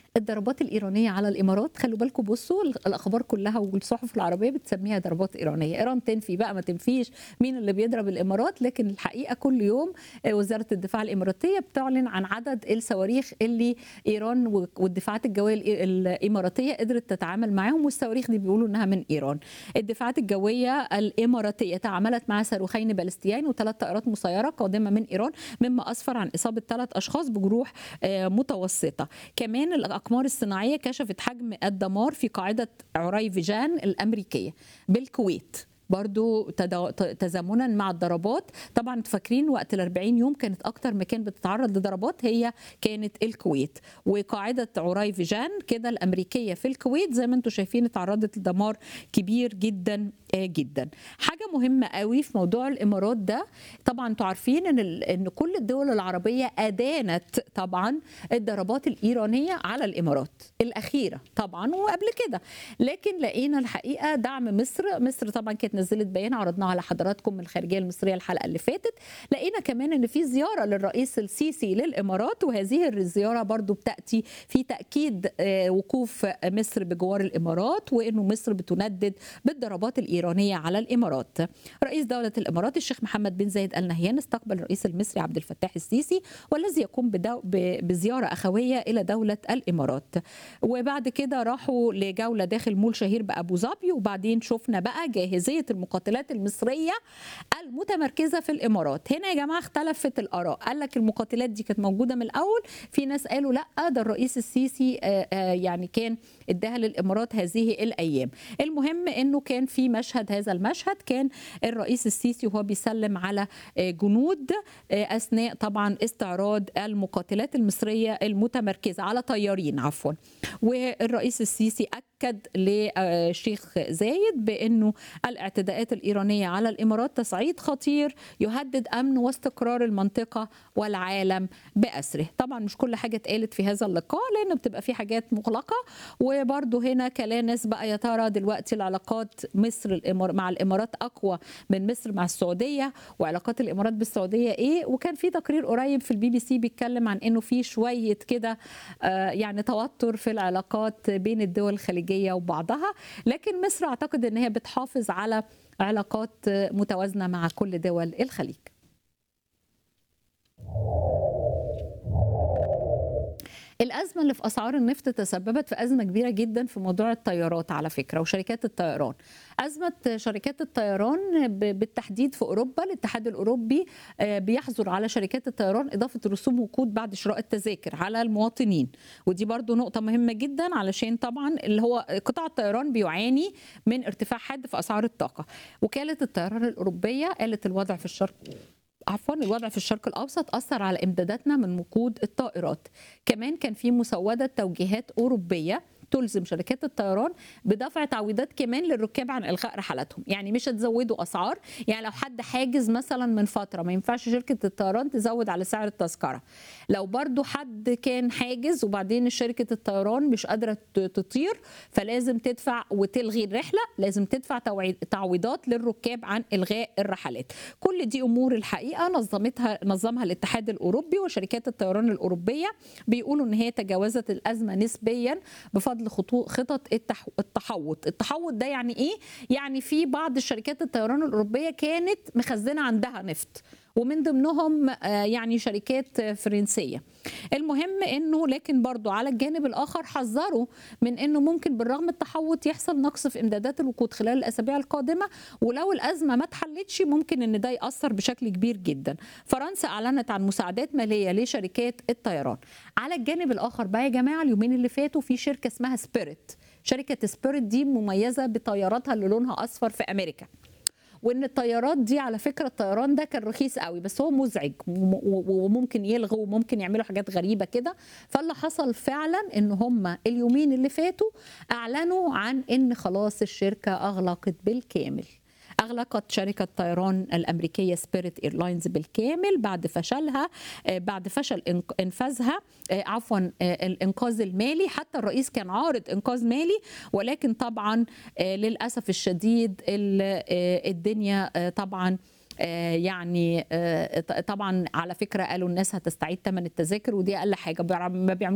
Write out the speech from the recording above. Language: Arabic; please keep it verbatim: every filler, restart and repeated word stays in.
الضربات الإيرانية على الإمارات، خلّوا بالكم بُصّوا ال الأخبار كلّها والصحف العربية بتسميها ضربات إيرانية، إيران تنفي بقى ما تنفيش مين اللي بيضرب الإمارات، لكن الحقيقة كل يوم آآ وزارة الدفاع الإماراتية بتعلن عن عدد الصواريخ اللي إيران و والدفاعات الجوية الإ الإماراتية قدرت تتعامل معاهم، والصواريخ دي بيقولوا إنها من إيران. الدفاعات الجوية الإماراتية تعاملت مع صاروخين باليستيين وثلاث طائرات مسيرة قادمة من إيران، مما أسفر عن إصابة ثلاث أشخاص بجروح آآ متوسطة. كمان الأقمار الصناعية كشفت حجم الدمار في قاعدة عريفجان الأمريكية بالكويت. برضو تزامنا مع الضربات، طبعا انتوا فاكرين وقت الأربعين يوم كانت اكتر مكان بتتعرض لضربات هي كانت الكويت، وقاعده عريفجان كده الامريكيه في الكويت زي ما انتوا شايفين اتعرضت لدمار كبير جدا جدا. حاجه مهمه قوي في موضوع الامارات ده، طبعا انتوا عارفين ان ان كل الدول العربيه ادانت طبعا الضربات الايرانيه على الامارات الاخيره طبعا وقبل كده، لكن لقينا الحقيقه دعم مصر. مصر طبعا كانت نزلت بيان عرضناه على حضراتكم من الخارجيه المصريه الحلقه اللي فاتت. لقينا كمان ان في زياره للرئيس السيسي للامارات، وهذه الزياره برضو بتاتي في تاكيد وقوف مصر بجوار الامارات، وانه مصر بتندد بالضربات الايرانيه على الامارات. رئيس دوله الامارات الشيخ محمد بن زايد ال نهيان استقبل الرئيس المصري عبد الفتاح السيسي، والذي يقوم بزياره اخويه الى دوله الامارات. وبعد كده راحوا لجوله داخل مول شهير بابو ظبي، وبعدين شفنا بقى جاهزيه المقاتلات المصريه المتمركزه في الامارات. هنا يا جماعه اختلفت الاراء، قال لك المقاتلات دي كانت موجوده من الاول، في ناس قالوا لا ده الرئيس السيسي يعني كان اداها للامارات هذه الايام. المهم انه كان في مشهد، هذا المشهد كان الرئيس السيسي وهو بيسلم على جنود اثناء طبعا استعراض المقاتلات المصريه المتمركزه على طيارين عفوا. والرئيس السيسي اكد للشيخ زايد بانه الاعتداءات الايرانيه على الامارات تصعيد خطير يهدد امن واستقرار المنطقه والعالم باسره. طبعا مش كل حاجه اتقالت في هذا اللقاء لانه بتبقى في حاجات مغلقه، وبرده هنا كلام ناس بقى يا ترى دلوقتي العلاقات مصر مع الامارات اقوى من مصر مع السعوديه، وعلاقات الامارات بالسعوديه ايه. وكان في تقرير قريب في البي بي سي بيتكلم عن انه في شويه كده آه يعني توتر في العلاقات بين الدول الخليجيه وبعضها، لكن مصر اعتقد ان هي بتحافظ على علاقات متوازنه مع كل دول الخليج. الأزمة اللي في أسعار النفط تسببت في أزمة كبيرة جدا في موضوع الطيارات على فكرة وشركات الطيران. أزمة شركات الطيران بالتحديد في أوروبا، الاتحاد الأوروبي بيحظر على شركات الطيران إضافة رسوم وقود بعد شراء التذاكر على المواطنين، ودي برضو نقطة مهمة جدا علشان طبعا اللي هو قطاع الطيران بيعاني من ارتفاع حاد في أسعار الطاقة. وكالة الطيران الأوروبية قالت الوضع في الشرق عفوا الوضع في الشرق الأوسط أثر على إمداداتنا من وقود الطائرات. كمان كان في مسودة توجيهات أوروبية تلزم شركات الطيران بدفع تعويضات كمان للركاب عن إلغاء رحلاتهم، يعني مش هتزودوا أسعار، يعني لو حد حاجز مثلا من فترة ما ينفعش شركة الطيران تزود على سعر التذكرة. لو برضو حد كان حاجز وبعدين شركة الطيران مش قادرة تطير فلازم تدفع وتلغي الرحلة، لازم تدفع تعويضات للركاب عن إلغاء الرحلات. كل دي أمور الحقيقة نظمتها نظمها الاتحاد الأوروبي، وشركات الطيران الأوروبية بيقولوا إن هي تجاوزت الأزمة نسبيا بفضل خطط التحوط. التحوط ده يعني ايه؟ يعني في بعض الشركات الطيران الأوروبية كانت مخزنة عندها نفط، ومن ضمنهم يعني شركات فرنسية. المهم انه لكن برضو على الجانب الاخر حذروا من انه ممكن بالرغم التحوط يحصل نقص في امدادات الوقود خلال الاسابيع القادمة، ولو الازمة ما اتحلتش ممكن ان ده يأثر بشكل كبير جدا. فرنسا اعلنت عن مساعدات مالية لشركات الطيران. على الجانب الاخر بقى يا جماعة اليومين اللي فاتوا في شركة اسمها سبيريت. شركة سبيريت دي مميزة بطياراتها اللي لونها اصفر في امريكا، وان الطيارات دي على فكره الطيران ده كان رخيص قوي بس هو مزعج وممكن يلغوا وممكن يعملوا حاجات غريبه كده. فاللي حصل فعلا ان هم اليومين اللي فاتوا اعلنوا عن ان خلاص الشركه اغلقت بالكامل. أغلقت شركة طيران الأمريكية سبيريت إيرلاينز بالكامل بعد فشلها بعد فشل إنفاذها عفوا الإنقاذ المالي. حتى الرئيس كان عارض إنقاذ مالي، ولكن طبعا للأسف الشديد الدنيا طبعا يعني طبعا على فكرة قالوا الناس هتستعيد ثمن التذاكر، ودي أقل حاجة ما بيعملوا